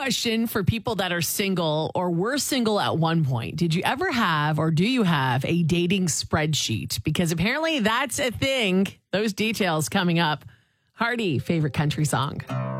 question for people that are single or were single at one point. Did you ever have or do you have a dating spreadsheet? Because apparently that's a thing. Those details coming up. Hardy, favorite country song.